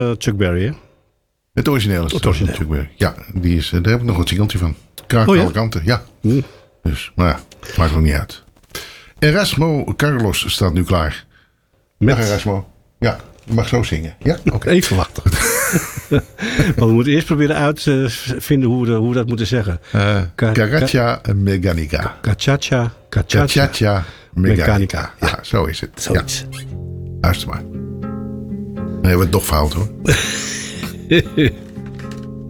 Chuck Berry, hè? Het origineel is Het origineel. Chuck Berry. Ja, daar heb ik nog een singeltje van. Kraakt alle kanten, ja. Dus, maar ja, maakt nog niet uit. Erasmo Carlos staat nu klaar. Dag Erasmo. Ja, je mag zo zingen. Ja, oké. Even wachten. Maar we moeten eerst proberen uit te vinden hoe we dat moeten zeggen. Caracha Mechanica. Cachacha Mechanica. Ja, zo is het. Zoiets. Ja. Luister maar. Dan hebben we het toch fout hoor.